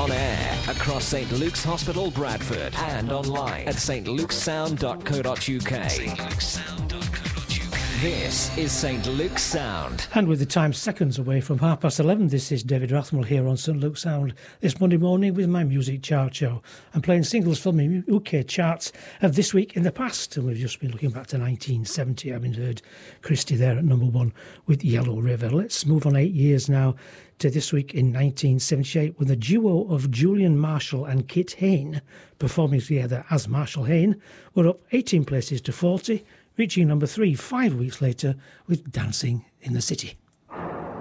On air across St Luke's Hospital, Bradford, and online at stlukesound.co.uk. This is St Luke's Sound. And with the time seconds away from 11:30, this is David Rathmell here on St Luke's Sound this Monday morning with my music chart show. I'm playing singles from the UK charts of this week in the past, and we've just been looking back to 1970. I've heard Christie there at number one with Yellow River. Let's move on 8 years now to this week in 1978 with a duo of Julian Marshall and Kit Hain performing together as Marshall Hain. We're up 18 places to 40, reaching number 3 5 weeks later with Dancing in the City.